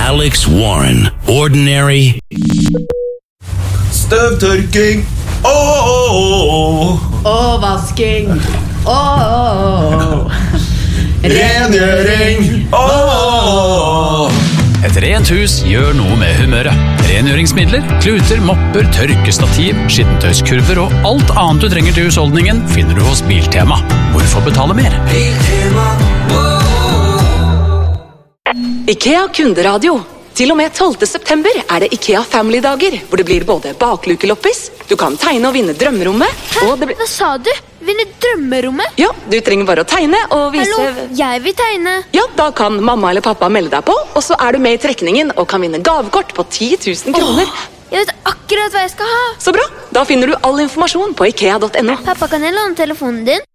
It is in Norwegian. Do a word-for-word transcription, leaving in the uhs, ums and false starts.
Alex Warren. Ordinary. Støvtørking. Åh, åh, åh. Og vasking. Åh. Rengjøring. Åh. Et rent hus gjør noe med humøret. Rengjøringsmidler, kluter, mopper, tørkestativ, skittentøyskurver og alt annet du trenger til husholdningen finner du hos Biltema. Hvorfor betale mer? IKEA kunderadio. Til og med tolvte september er det IKEA Family-dager, hvor det blir både baklukeloppis, du kan tegne og vinne drømmerommet, og det blir... Hva sa du? Vinne drømmerommet? Ja, du trenger bare å tegne og vise... Hallo, jeg vil tegne. Ja, da kan mamma eller pappa melde deg på, og så er du med i trekningen og kan vinne gavekort på ti tusen kroner. Åh, jeg vet akkurat hva jeg skal ha. Så bra, da finner du all informasjon på ikea punktum no. Pappa, kan jeg låne telefonen din?